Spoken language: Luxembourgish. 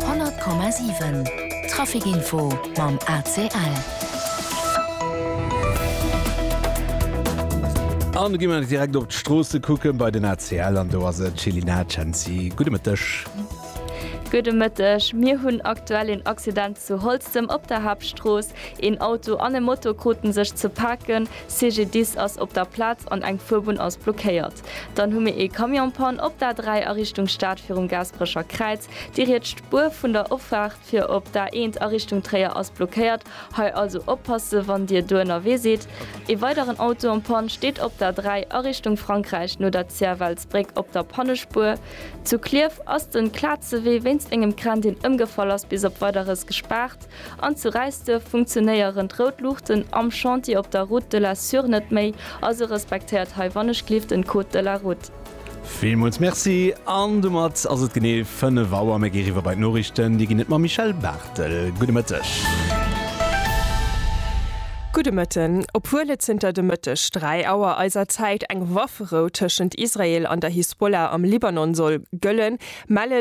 100,7 Trafikinfo mam ACL. An gi man direkt op d'Strosse kucken bei den ACL an do se Chilina Chancy. Gute Mëttech. Gute Mittag. Wir haben aktuell einen Accident zu Holstem op der Hauptstroß. Ein Auto an dem Motto konnten sich zu packen, CG10 aus op der Platz und ein Fuhrbund aus blockiert. Dann haben wir ein Kamionpan op der 3 Richtung Stadt für Gasbrischer Kreuz. Die jetzt Spur von der Auffahrt für op der 1 Richtung Träger aus blockiert. Heu also oppassen, wenn dir du NRW seht. Ein weiteren Auto am Pan steht op der 3 Richtung Frankreich, nur der Zerwaldsbrick op der Pannespur. Zu Klirf aus den Klatzeweh, wenn engem Kran den ëmgefall ass bis op weiteres gespart, an zu reiste funktionéieren Rotluchten am Chantier op der Route de la Sur net méi, also respektiert haiwannech klift den Code de la Route. Vielmals merci an du mat ass et genee 5 Wauer mé geriwer bei Norrichten, die ginnet ma Michel Bartel. Gute Mëttech. Gute Mëtten, obwohl et hinter de Mëttech 3 Auer eiser Zeit eng Waffero tschent Israel an der Hisbollah am Libanon soll gëllen, melle